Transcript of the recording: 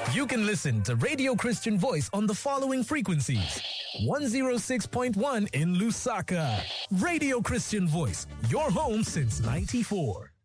You can listen to Radio Christian Voice on the following frequencies. 106.1 in Lusaka. Radio Christian Voice, your home since 94.